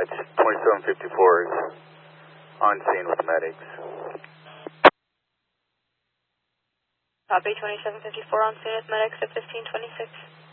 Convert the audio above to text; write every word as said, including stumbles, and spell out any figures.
That's twenty-seven fifty-four is on scene with medics. Copy, twenty-seven fifty-four on scene with medics at fifteen twenty-six.